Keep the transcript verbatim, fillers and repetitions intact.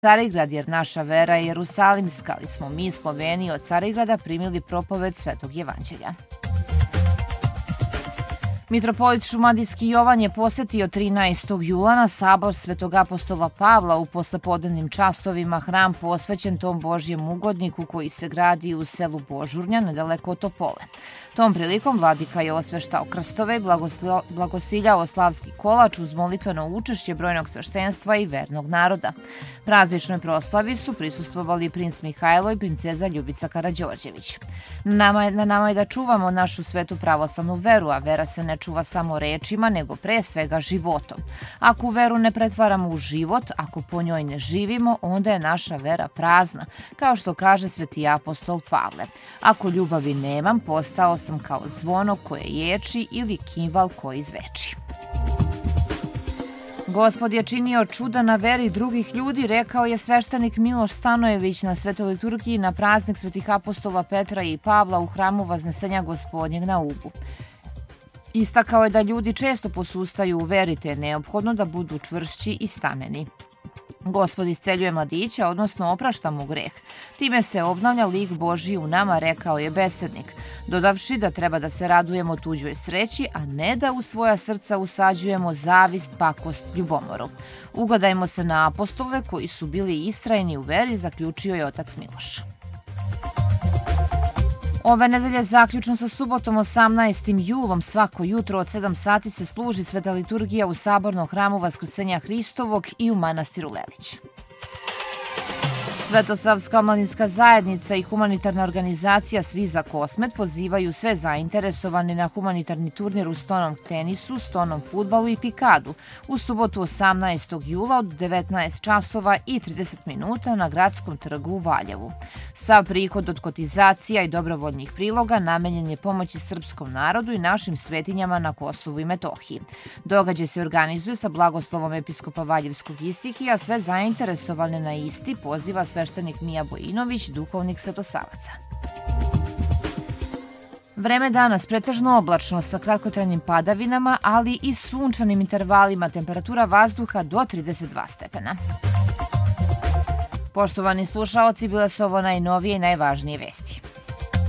Carigrad, jer naša vera je jerusalimska, ali smo mi Sloveni od Carigrada primili propoved Svetog evanđelja. Mitropolit Šumadijski Jovan je posetio trinaestog jula na sabor Svetog apostola Pavla u poslepodnevnim časovima hram posvećen tom Božjem ugodniku koji se gradi u selu Božurnja nedaleko od Topole. Tom prilikom vladika je osveštao krstove i blagosiljao slavski kolač uz molitveno učešće brojnog sveštenstva i vernog naroda. Prazničnoj proslavi su prisustvovali princ Mihajlo i princeza Ljubica Karađorđević. Na nama je, na nama je da čuvamo našu svetu pravoslavnu veru, a vera se ne čuva samo rečima, nego pre svega životom. Ako veru ne pretvaramo u život, ako po njoj ne živimo, onda je naša vera prazna, kao što kaže sveti apostol Pavle. Ako ljubavi nemam, postao sam kao zvono koje ječi ili kimval koji zveči. Gospod je činio čuda na veri drugih ljudi, rekao je sveštenik Miloš Stanojević na svetoj liturgiji na praznik svetih apostola Petra i Pavla u hramu Vaznesenja Gospodnjeg na Ubu. Istakao je da ljudi često posustaju u veri, te je neophodno da budu čvršći i stameni. Gospod isceljuje mladića, odnosno oprašta mu greh. Time se obnavlja lik Božji u nama, rekao je besednik, dodavši da treba da se radujemo tuđoj sreći, a ne da u svoja srca usađujemo zavist, pakost, ljubomoru. Ugledajmo se na apostole koji su bili istrajni u veri, zaključio je otac Miloš. Ove nedelje zaključno sa subotom osamnaestim julom svako jutro od sedam sati se služi sveta liturgija u sabornom hramu Vaskrsenja Hristovog i u manastiru Lelić. Svetosavska omladinska zajednica i humanitarna organizacija Svi za Kosmet pozivaju sve zainteresovane na humanitarni turnir u stonom tenisu, stonom fudbalu i pikadu u subotu osamnaestog jula od devetnaest časova i trideset minuta na Gradskom trgu u Valjevu. Sav prihod od kotizacija i dobrovoljnih priloga namenjen je pomoći srpskom narodu i našim svetinjama na Kosovu i Metohiji. Događaj se organizuje sa blagoslovom episkopa Valjevskog Isihija, sve zainteresovane na isti poziva sveštenik Mija Bojinović, duhovnik Svetosavaca. Vreme danas pretežno oblačno sa kratkotrajnim padavinama, ali i sunčanim intervalima, temperatura vazduha do trideset dva stepena. Poštovani slušaoci, bile su ovo najnovije i najvažnije vesti.